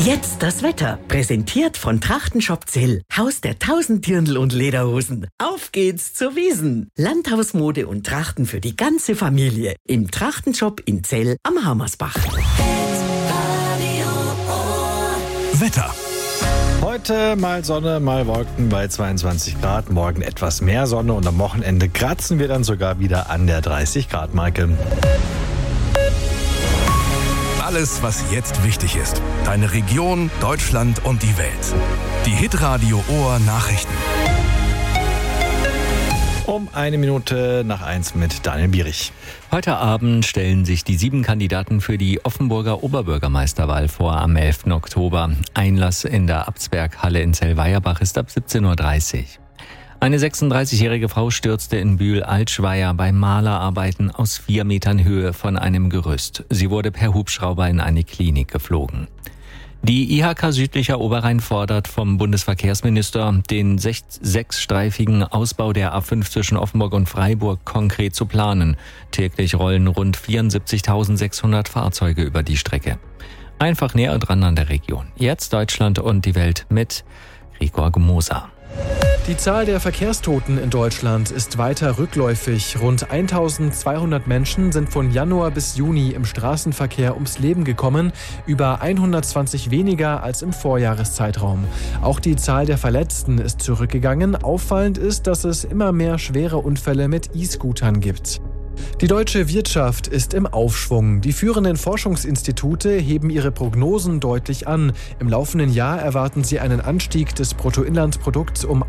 Jetzt das Wetter. Präsentiert von Trachtenshop Zell. Haus der 1000 Dirndl und Lederhosen. Auf geht's zur Wiesn. Landhausmode und Trachten für die ganze Familie. Im Trachtenshop in Zell am Hammersbach. Wetter. Heute mal Sonne, mal Wolken bei 22 Grad. Morgen etwas mehr Sonne und am Wochenende kratzen wir dann sogar wieder an der 30-Grad-Marke. Alles, was jetzt wichtig ist. Deine Region, Deutschland und die Welt. Die Hitradio Ohr Nachrichten. Um 1:01 mit Daniel Bierich. Heute Abend stellen sich die 7 Kandidaten für die Offenburger Oberbürgermeisterwahl vor am 11. Oktober. Einlass in der Abtsberghalle in Zellweierbach ist ab 17:30 Uhr. Eine 36-jährige Frau stürzte in Bühl-Altschweier bei Malerarbeiten aus 4 Metern Höhe von einem Gerüst. Sie wurde per Hubschrauber in eine Klinik geflogen. Die IHK Südlicher Oberrhein fordert vom Bundesverkehrsminister, den 6-streifigen Ausbau der A5 zwischen Offenburg und Freiburg konkret zu planen. Täglich rollen rund 74.600 Fahrzeuge über die Strecke. Einfach näher dran an der Region. Jetzt Deutschland und die Welt mit Gregor Moser. Die Zahl der Verkehrstoten in Deutschland ist weiter rückläufig. Rund 1200 Menschen sind von Januar bis Juni im Straßenverkehr ums Leben gekommen, über 120 weniger als im Vorjahreszeitraum. Auch die Zahl der Verletzten ist zurückgegangen. Auffallend ist, dass es immer mehr schwere Unfälle mit E-Scootern gibt. Die deutsche Wirtschaft ist im Aufschwung. Die führenden Forschungsinstitute heben ihre Prognosen deutlich an. Im laufenden Jahr erwarten sie einen Anstieg des Bruttoinlandsprodukts um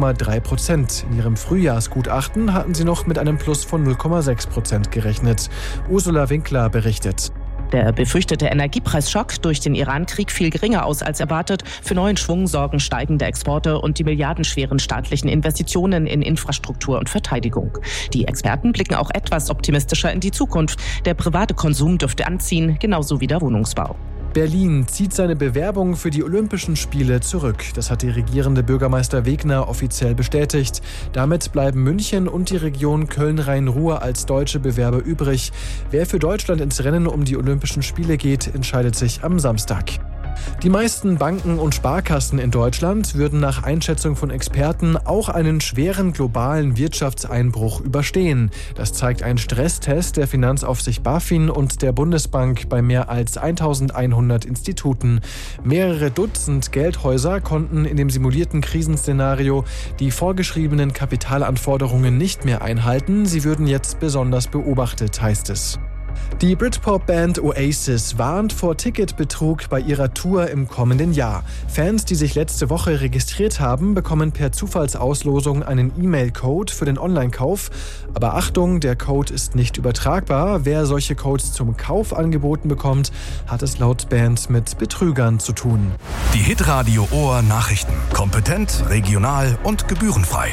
1,3%. In ihrem Frühjahrsgutachten hatten sie noch mit einem Plus von 0,6% gerechnet. Ursula Winkler berichtet. Der befürchtete Energiepreisschock durch den Irankrieg fiel geringer aus als erwartet. Für neuen Schwung sorgen steigende Exporte und die milliardenschweren staatlichen Investitionen in Infrastruktur und Verteidigung. Die Experten blicken auch etwas optimistischer in die Zukunft. Der private Konsum dürfte anziehen, genauso wie der Wohnungsbau. Berlin zieht seine Bewerbung für die Olympischen Spiele zurück. Das hat die regierende Bürgermeister Wegner offiziell bestätigt. Damit bleiben München und die Region Köln-Rhein-Ruhr als deutsche Bewerber übrig. Wer für Deutschland ins Rennen um die Olympischen Spiele geht, entscheidet sich am Samstag. Die meisten Banken und Sparkassen in Deutschland würden nach Einschätzung von Experten auch einen schweren globalen Wirtschaftseinbruch überstehen. Das zeigt ein Stresstest der Finanzaufsicht BaFin und der Bundesbank bei mehr als 1100 Instituten. Mehrere Dutzend Geldhäuser konnten in dem simulierten Krisenszenario die vorgeschriebenen Kapitalanforderungen nicht mehr einhalten. Sie würden jetzt besonders beobachtet, heißt es. Die Britpop-Band Oasis warnt vor Ticketbetrug bei ihrer Tour im kommenden Jahr. Fans, die sich letzte Woche registriert haben, bekommen per Zufallsauslosung einen E-Mail-Code für den Online-Kauf. Aber Achtung, der Code ist nicht übertragbar. Wer solche Codes zum Kauf angeboten bekommt, hat es laut Band mit Betrügern zu tun. Die Hitradio Ohr Nachrichten. Kompetent, regional und gebührenfrei.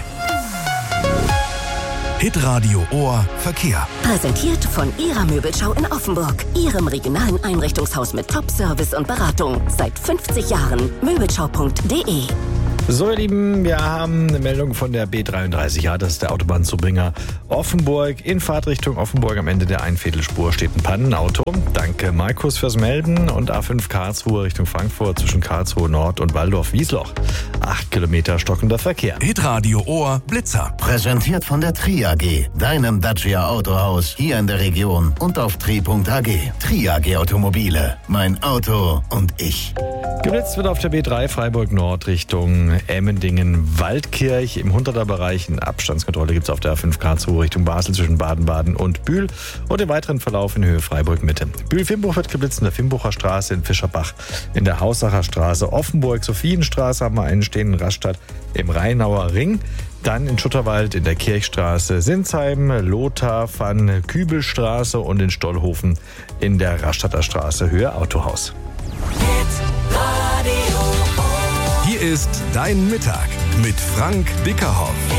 Hitradio Ohr Verkehr. Präsentiert von Ihrer Möbelschau in Offenburg. Ihrem regionalen Einrichtungshaus mit Top-Service und Beratung. Seit 50 Jahren. Möbelschau.de. So, ihr Lieben, wir haben eine Meldung von der B33. Ja, das ist der Autobahnzubringer Offenburg. In Fahrtrichtung Offenburg am Ende der Einviertelspur steht ein Pannenauto. Danke, Markus, fürs Melden. Und A5 Karlsruhe Richtung Frankfurt zwischen Karlsruhe Nord und Waldorf-Wiesloch. 8 Kilometer stockender Verkehr. Hitradio Ohr Blitzer. Präsentiert von der Tri AG, deinem Dacia Autohaus hier in der Region und auf tri.ag. Tri AG Automobile. Mein Auto und ich. Geblitzt wird auf der B3 Freiburg Nord Richtung Emmendingen-Waldkirch. Im 100er Bereich eine Abstandskontrolle gibt es auf der A5 Karlsruhe Richtung Basel zwischen Baden-Baden und Bühl. Und im weiteren Verlauf in Höhe Freiburg Mitte. Bühl-Fimbuch wird geblitzt in der Fimbucher Straße, in Fischerbach, in der Haussacher Straße. Offenburg-Sophienstraße haben wir einen stehenden Raststadt im Rheinauer Ring. Dann in Schutterwald in der Kirchstraße, Sinsheim, Lothar, Van Kübelstraße und in Stollhofen in der Rastadter Straße, Höhe Autohaus. Hier ist dein Mittag mit Frank Bickerhoff.